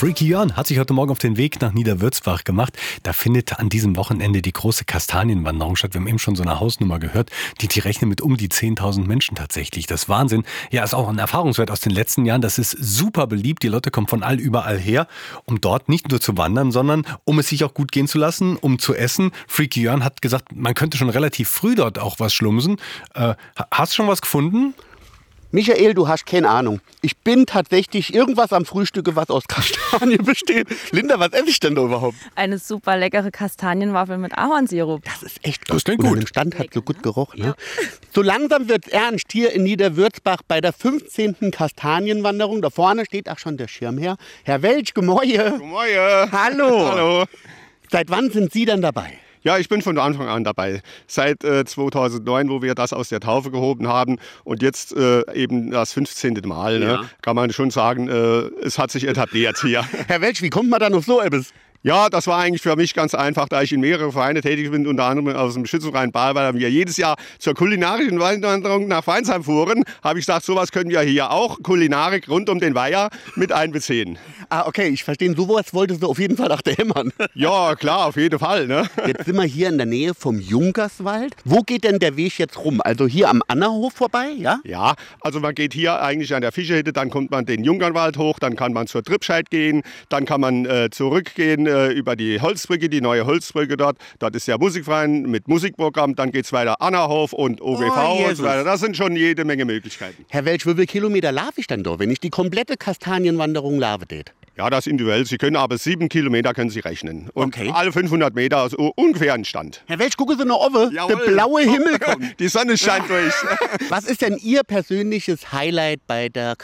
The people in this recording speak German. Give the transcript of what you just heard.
Freaky Jörn hat sich heute Morgen auf den Weg nach Niederwürzbach gemacht. Da findet an diesem Wochenende die große Kastanienwanderung statt. Wir haben eben schon so eine Hausnummer gehört. Die rechnen mit um die 10.000 Menschen tatsächlich. Das ist Wahnsinn. Ja, ist auch ein Erfahrungswert aus den letzten Jahren. Das ist super beliebt. Die Leute kommen von überall her, um dort nicht nur zu wandern, sondern um es sich auch gut gehen zu lassen, um zu essen. Freaky Jörn hat gesagt, man könnte schon relativ früh dort auch was schlumsen. Hast du schon was gefunden? Michael, du hast keine Ahnung. Ich bin tatsächlich irgendwas am Frühstücke, was aus Kastanien besteht. Linda, was esse ich denn da überhaupt? Eine super leckere Kastanienwaffel mit Ahornsirup. Das ist echt Das klingt gut. gut. Und im Stand hat so gut gerochen. Ne? So langsam wird's ernst hier in Niederwürzbach bei der 15. Kastanienwanderung. Da vorne steht auch schon der Schirmherr. Herr Welch, Gemäue. Gemäue. Hallo. Hallo. Seit wann sind Sie denn dabei? Ja, ich bin von Anfang an dabei. Seit 2009, wo wir das aus der Taufe gehoben haben und jetzt eben das 15. Mal, ne, kann man schon sagen, es hat sich etabliert hier. Herr Welch, wie kommt man dann auf so etwas? Ja, das war eigentlich für mich ganz einfach, da ich in mehreren Vereinen tätig bin, unter anderem aus dem Schützenverein Balweiler, wir jedes Jahr zur kulinarischen Wanderung nach Weinsheim fuhren, habe ich gesagt, sowas können wir hier auch, Kulinarik rund um den Weiher, mit einbeziehen. Ah, okay, ich verstehe. Sowas wolltest du auf jeden Fall nachdämmern. Ja, klar, auf jeden Fall. Ne? Jetzt sind wir hier in der Nähe vom Junkerswald. Wo geht denn der Weg jetzt rum? Also hier am Annerhof vorbei, ja? Ja, also man geht hier eigentlich an der Fischehütte, dann kommt man den Junkernwald hoch, dann kann man zur Trippscheid gehen, dann kann man zurückgehen über die Holzbrücke, die neue Holzbrücke dort. Dort ist der Musikverein mit Musikprogramm, dann geht es weiter Annerhof und OGV und so weiter. Das sind schon jede Menge Möglichkeiten. Herr Welch, wie viele Kilometer laufe ich denn da, wenn ich die komplette Kastanienwanderung laufe tät? Ja, das ist individuell. Sie können aber 7 Kilometer können Sie rechnen. Und Okay. alle 500 Meter ist ungefähr ein Stand. Herr Welch, gucken Sie noch oben. Jawohl. Der blaue Himmel kommt. Die Sonne scheint durch. Was ist denn Ihr persönliches Highlight bei der